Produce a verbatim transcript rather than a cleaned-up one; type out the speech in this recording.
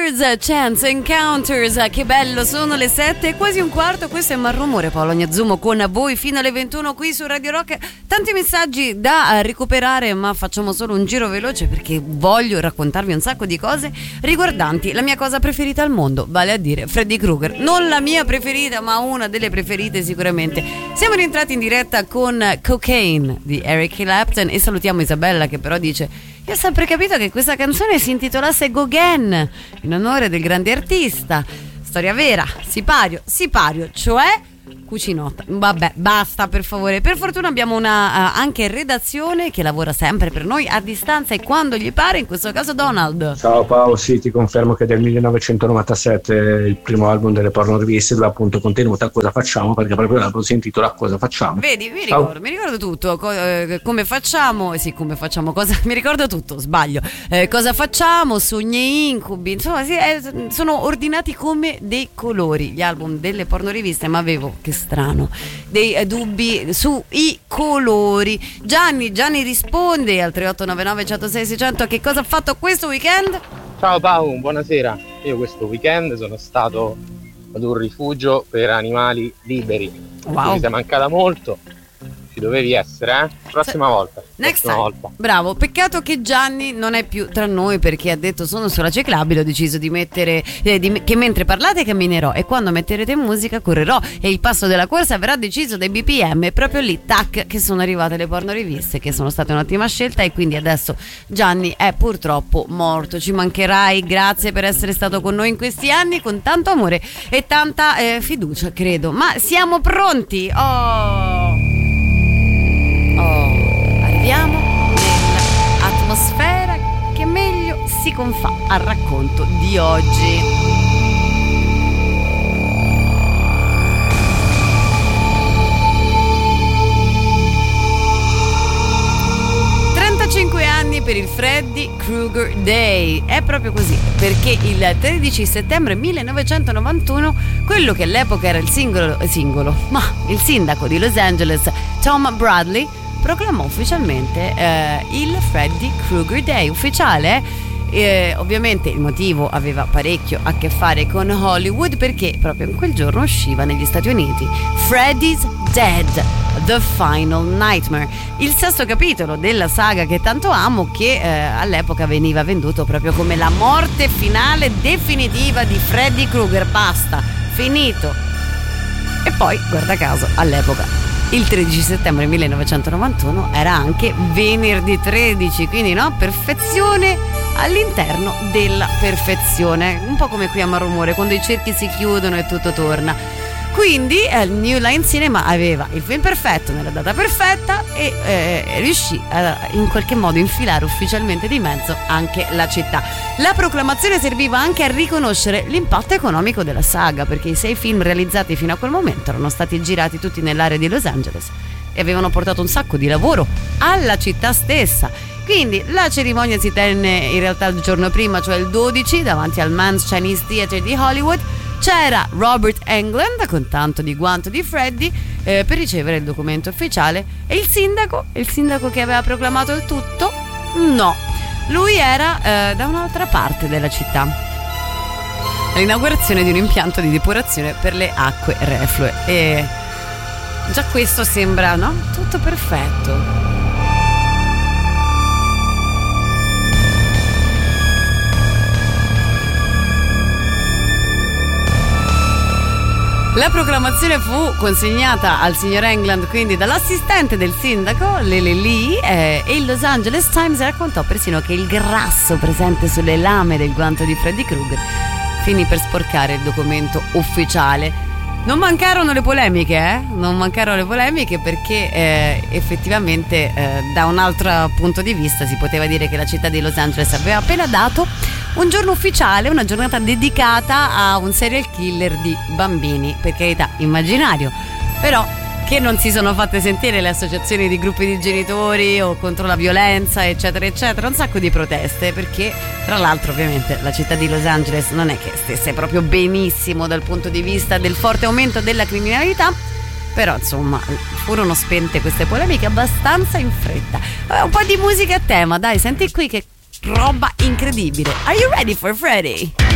Brothers, Chance Encounters, che bello, sono le sette e quasi un quarto, questo è Malrumore, Paolo Gnazumo con voi fino alle ventuno qui su Radio Rock. Tanti messaggi da recuperare, ma facciamo solo un giro veloce perché voglio raccontarvi un sacco di cose riguardanti la mia cosa preferita al mondo, vale a dire Freddy Krueger. Non la mia preferita, ma una delle preferite sicuramente. Siamo rientrati in diretta con Cocaine di Eric Clapton e salutiamo Isabella che però dice: io ho sempre capito che questa canzone si intitolasse Gauguin in onore del grande artista. Storia vera, sipario, sipario, cioè cucinotta. Vabbè, basta per favore. Per fortuna abbiamo una uh, anche redazione che lavora sempre per noi a distanza e quando gli pare, in questo caso Donald. Ciao Paolo, sì, ti confermo che del millenovecentonovantasette il primo album delle porno riviste dove appunto contenuta Cosa facciamo, perché proprio l'album si intitola Cosa facciamo. Vedi, mi ricordo, mi ricordo tutto, co- eh, come facciamo, sì, come facciamo, cosa, mi ricordo tutto, sbaglio, eh, cosa facciamo, sogni e incubi, insomma, sì, eh, sono ordinati come dei colori gli album delle porno riviste, ma avevo, che strano, dei eh, dubbi sui colori. Gianni, Gianni risponde al tre otto nove nove uno zero sei sei zero zero che cosa ha fatto questo weekend? Ciao Paolo, buonasera. Io questo weekend sono stato ad un rifugio per animali liberi. Wow. Mi sei mancata molto. Ci dovevi essere, eh? Prossima volta. Next Prossima time. volta. Bravo, peccato che Gianni non è più tra noi perché ha detto sono sulla ciclabile, ho deciso di mettere eh, di, che mentre parlate camminerò e quando metterete musica correrò e il passo della corsa verrà deciso dai B P M e proprio lì tac che sono arrivate le porno riviste che sono state un'ottima scelta e quindi adesso Gianni è purtroppo morto. Ci mancherai, grazie per essere stato con noi in questi anni con tanto amore e tanta eh, fiducia, credo. Ma siamo pronti? Oh Oh, arriviamo nell'atmosfera che meglio si confà al racconto di oggi. trentacinque anni per il Freddy Krueger Day. È proprio così, perché il tredici settembre millenovecentonovantuno quello che all'epoca era il singolo, singolo ma il sindaco di Los Angeles, Tom Bradley, proclamò ufficialmente eh, il Freddy Krueger Day ufficiale. Eh, ovviamente il motivo aveva parecchio a che fare con Hollywood perché proprio in quel giorno usciva negli Stati Uniti Freddy's Dead, The Final Nightmare, il sesto capitolo della saga che tanto amo, che eh, all'epoca veniva venduto proprio come la morte finale definitiva di Freddy Krueger. Basta, finito. E poi, guarda caso, all'epoca il tredici settembre millenovecentonovantuno era anche venerdì tredici, quindi no, perfezione all'interno della perfezione, un po' come qui a Malrumore quando i cerchi si chiudono e tutto torna. Quindi eh, il New Line Cinema aveva il film perfetto nella data perfetta e eh, riuscì a in qualche modo infilare ufficialmente di mezzo anche la città. La proclamazione serviva anche a riconoscere l'impatto economico della saga, perché i sei film realizzati fino a quel momento erano stati girati tutti nell'area di Los Angeles e avevano portato un sacco di lavoro alla città stessa. Quindi la cerimonia si tenne in realtà il giorno prima, cioè il dodici, davanti al Mann's Chinese Theatre di Hollywood. C'era Robert Englund con tanto di guanto di Freddy eh, per ricevere il documento ufficiale e il sindaco, il sindaco che aveva proclamato il tutto, no, lui era eh, da un'altra parte della città, l'inaugurazione di un impianto di depurazione per le acque reflue e già questo sembra, no? Tutto perfetto. La proclamazione fu consegnata al signor England, quindi dall'assistente del sindaco, Lele Lee, eh, e il Los Angeles Times raccontò persino che il grasso presente sulle lame del guanto di Freddy Krueger finì per sporcare il documento ufficiale. Non mancarono le polemiche, eh? Non mancarono le polemiche perché eh, effettivamente eh, da un altro punto di vista si poteva dire che la città di Los Angeles aveva appena dato un giorno ufficiale, una giornata dedicata a un serial killer di bambini, per carità, immaginario, però che non si sono fatte sentire le associazioni di gruppi di genitori o contro la violenza, eccetera eccetera, un sacco di proteste, perché tra l'altro ovviamente la città di Los Angeles non è che stesse proprio benissimo dal punto di vista del forte aumento della criminalità, però insomma furono spente queste polemiche abbastanza in fretta. Eh, un po' di musica a tema, dai, senti qui che roba incredibile. Are you ready for Freddy?